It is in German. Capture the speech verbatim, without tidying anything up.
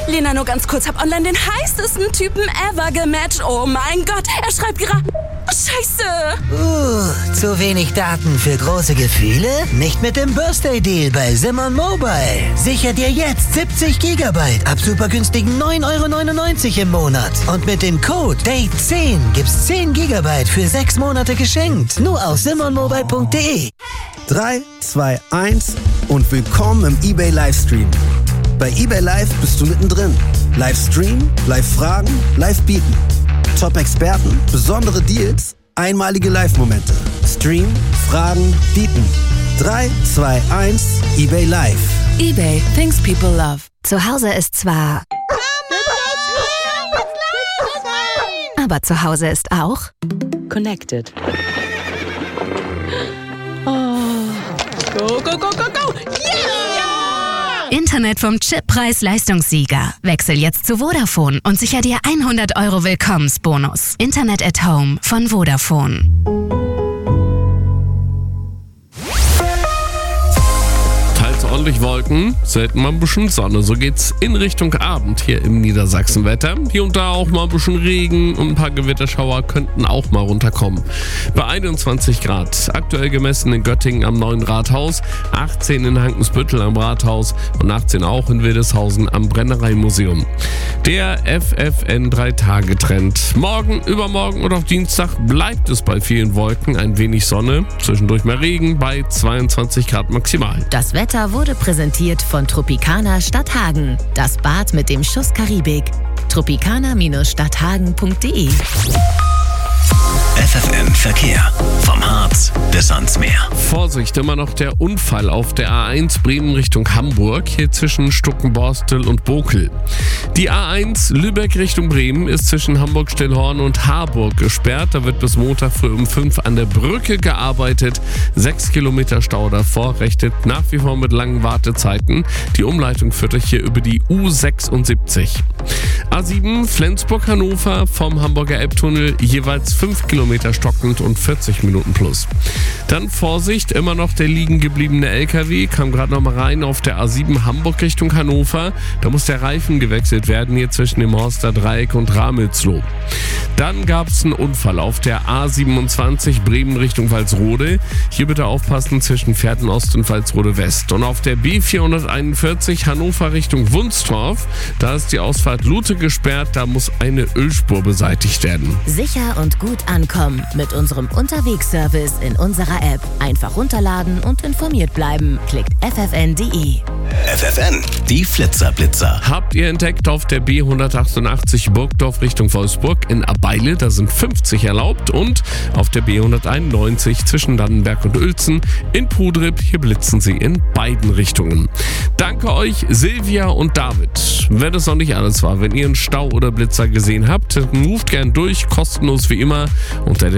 Lena, nur ganz kurz, hab online den heißesten Typen ever gematcht. Oh mein Gott, er schreibt gerade... Scheiße! Uh, zu wenig Daten für große Gefühle? Nicht mit dem Birthday-Deal bei Simon Mobile. Sicher dir jetzt siebzig Gigabyte ab super günstigen neun Euro neunundneunzig im Monat. Und mit dem Code Date zehn gibt's zehn Gigabyte für sechs Monate geschenkt. Nur auf simon mobile punkt de. drei, zwei, eins und willkommen im eBay Livestream. Bei eBay Live bist du mittendrin. Livestream, Live-Fragen, Live-Bieten. Top-Experten, besondere Deals, einmalige Live-Momente. Stream, Fragen, Bieten. drei, zwei, eins, eBay Live. eBay, things people love. Zu Hause ist zwar... Aber zu Hause ist auch... Connected. Oh. Go, go, go, go, go! Yeah! Internet vom Chip-Preis-Leistungssieger. Wechsel jetzt zu Vodafone und sicher dir hundert Euro Willkommensbonus. Internet at Home von Vodafone. Ordentlich Wolken, selten mal ein bisschen Sonne. So geht's in Richtung Abend hier im Niedersachsenwetter. Hier und da auch mal ein bisschen Regen und ein paar Gewitterschauer könnten auch mal runterkommen. Bei einundzwanzig Grad, aktuell gemessen in Göttingen am Neuen Rathaus, achtzehn in Hankensbüttel am Rathaus und achtzehn auch in Wildeshausen am Brennereimuseum. Der F F N drei Tage Trend. Morgen, übermorgen und auf Dienstag bleibt es bei vielen Wolken, ein wenig Sonne, zwischendurch mehr Regen bei zweiundzwanzig Grad maximal. Das Wetter wurde präsentiert von Tropicana Stadthagen. Das Bad mit dem Schuss Karibik. tropicana Stadthagen punkt de. F F M Verkehr. Vom Harz bis ans Meer. Vorsicht, immer noch der Unfall auf der A eins Bremen Richtung Hamburg, hier zwischen Stuckenborstel und Bokel. Die A eins Lübeck Richtung Bremen ist zwischen Hamburg-Stillhorn und Harburg gesperrt. Da wird bis Montag früh um fünf an der Brücke gearbeitet. Sechs Kilometer Stau davor, rechnet nach wie vor mit langen Wartezeiten. Die Umleitung führt euch hier über die U sechsundsiebzig. A sieben Flensburg-Hannover vom Hamburger Elbtunnel jeweils fünf Kilometer stockend und vierzig Minuten plus. Dann Vorsicht, immer noch der liegen gebliebene L K W, kam gerade noch mal rein auf der A sieben Hamburg Richtung Hannover. Da muss der Reifen gewechselt werden, hier zwischen dem Horster Dreieck und Ramelsloh. Dann gab es einen Unfall auf der A siebenundzwanzig Bremen Richtung Walsrode. Hier bitte aufpassen zwischen Pferden-Ost und Walsrode West. Und auf der B vierhunderteinundvierzig Hannover Richtung Wunstorf, da ist die Ausfahrt Lute gesperrt, da muss eine Ölspur beseitigt werden. Sicher und gut ankommen mit unserem Unterwegsservice in unserer App. Einfach runterladen und informiert bleiben. Klickt f f n punkt de. F F N, die Flitzerblitzer. Habt ihr entdeckt auf der B hundertachtundachtzig Burgdorf Richtung Wolfsburg in Abeile, da sind fünfzig erlaubt, und auf der B hunderteinundneunzig zwischen Dannenberg und Uelzen in Pudrip, hier blitzen sie in beiden Richtungen. Danke euch, Silvia und David. Wenn das noch nicht alles war, wenn ihr einen Stau oder Blitzer gesehen habt, ruft gern durch, kostenlos wie immer unter der